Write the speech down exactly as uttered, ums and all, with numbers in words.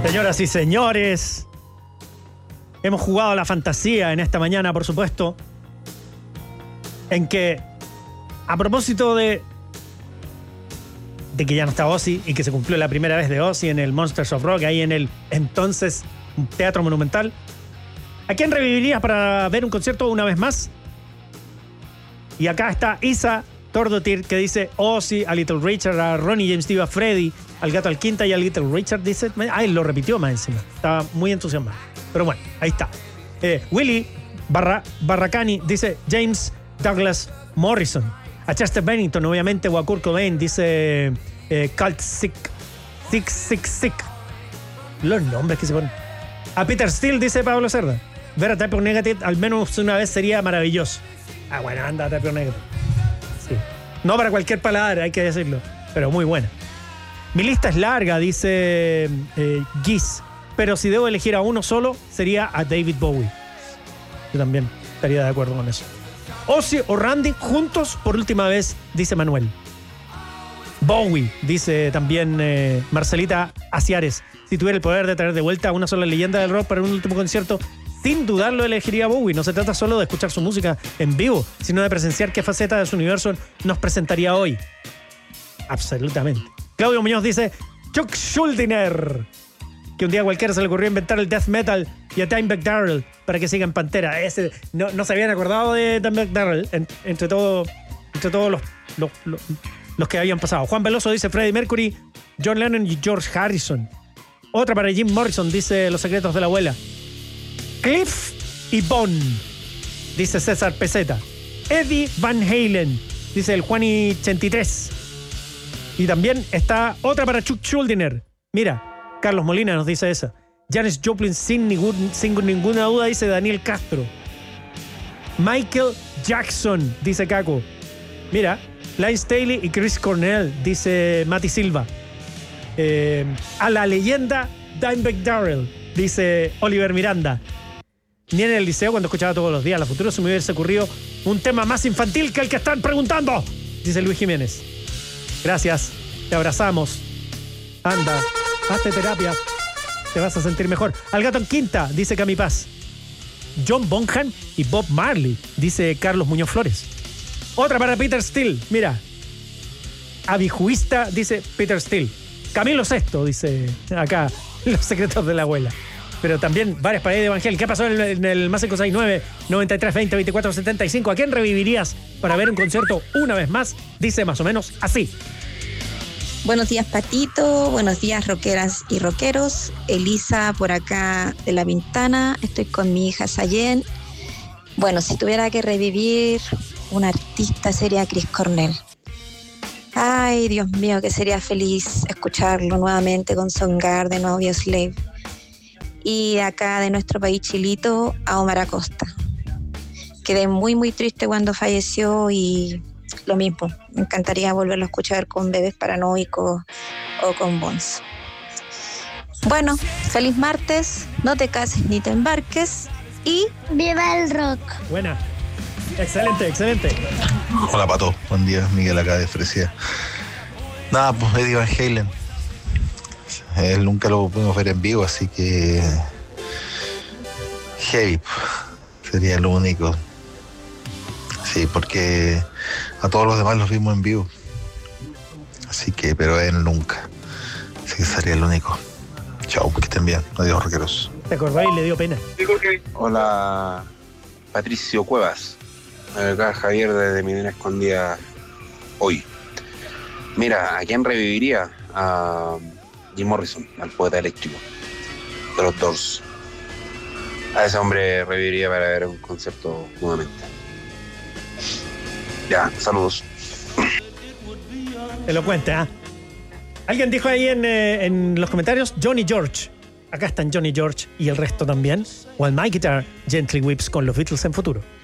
Señoras y señores, hemos jugado a la fantasía en esta mañana, por supuesto, en que, a propósito de, de que ya no está Ozzy y que se cumplió la primera vez de Ozzy en el Monsters of Rock, ahí en el entonces Teatro Monumental, ¿a quién revivirías para ver un concierto una vez más? Y acá está Isa Tordotir, que dice Ozzy, a Little Richard, a Ronnie James Dio, a Freddy, al Gato Alquinta y a Little Richard. Dice, ay, lo repitió más encima. Estaba muy entusiasmado. Pero bueno, ahí está. Eh, Willy Barra, Barracani dice James Douglas Morrison. A Chester Bennington, obviamente, o a Kurt Cobain, dice eh, Cult Sick, Sick, Sick, Sick. Los nombres que se ponen. A Peter Steele, dice Pablo Cerda. Ver a Type O Negative al menos una vez sería maravilloso. Ah, bueno, anda a Type O Negative. Sí. No para cualquier palabra, hay que decirlo, pero muy buena. Mi lista es larga, dice eh, Giz, pero si debo elegir a uno solo, sería a David Bowie. Yo también estaría de acuerdo con eso. Ozzy o Randy juntos por última vez, dice Manuel. Bowie, dice también eh, Marcelita Aciares. Si tuviera el poder de traer de vuelta a una sola leyenda del rock para un último concierto, sin dudarlo elegiría a Bowie. No se trata solo de escuchar su música en vivo, sino de presenciar qué faceta de su universo nos presentaría hoy. Absolutamente. Claudio Muñoz dice Chuck Schuldiner, que un día cualquiera se le ocurrió inventar el death metal, y a Dimebag Darrell para que siga en Pantera. Ese, no, no se habían acordado de Dimebag Darrell en, entre, todo, entre todos los, los, los, los que habían pasado. Juan Veloso dice Freddie Mercury, John Lennon y George Harrison. Otra para Jim Morrison, dice Los secretos de la abuela. Cliff y Bon, dice César Peseta. Eddie Van Halen, dice el Juani ochenta y tres. Y también está otra para Chuck Schuldiner. Mira, Carlos Molina nos dice esa. Janis Joplin sin, ningún, sin ninguna duda, dice Daniel Castro. Michael Jackson, dice Caco. Mira, Lyle Staley y Chris Cornell, dice Mati Silva. Eh, a la leyenda Dimebag Darrell, dice Oliver Miranda. Ni en el liceo, cuando escuchaba todos los días a la Futuro, se me hubiese ocurrido un tema más infantil que el que están preguntando, dice Luis Jiménez. Gracias, te abrazamos. Anda, hazte terapia, te vas a sentir mejor. Al Gato en Quinta, dice Cami Paz. John Bonham y Bob Marley, dice Carlos Muñoz Flores. Otra para Peter Steele, mira. Abijuista, dice Peter Steele. Camilo Sesto, dice acá, Los secretos de la abuela. Pero también varias para Eddie Evangel. ¿Qué pasó en el, en el más cinco seis nueve, noventa y tres veinte, veinticuatro setenta y cinco? ¿A quién revivirías para ver un concierto una vez más? Dice más o menos así. Buenos días, Patito. Buenos días, rockeras y rockeros. Elisa por acá de La Pintana. Estoy con mi hija Sayen. Bueno, si tuviera que revivir un artista sería Chris Cornell. Ay, Dios mío, que sería feliz escucharlo nuevamente con Soundgarden o Audioslave. Y acá de nuestro país chilito, a Omar Acosta. Quedé muy, muy triste cuando falleció y lo mismo. Me encantaría volverlo a escuchar con Bebés Paranoicos o con Bones. Bueno, feliz martes, no te cases ni te embarques y ¡viva el rock! Buena. Excelente, excelente. Hola, Pato. Buen día. Miguel acá de Fresia. Nada, pues Eddie Van Halen. Él nunca lo pudimos ver en vivo, así que heavy sería lo único. Sí, porque a todos los demás los vimos en vivo. Así que, pero él nunca. Así que sería el único. Chao, que estén bien. Adiós, rockeros. ¿Te acordáis? Le dio pena. Hola, Patricio Cuevas. Acá Javier desde Medina Escondida hoy. Mira, ¿a quién reviviría? A Jim Morrison, al poeta eléctrico de los Doors. A ese hombre reviviría para ver un concierto nuevamente. Ya, saludos. Elocuente, ¿ah? ¿eh? Alguien dijo ahí en, eh, en los comentarios Johnny George. Acá están Johnny George y el resto también. While My Guitar Gently Weeps con los Beatles en futuro.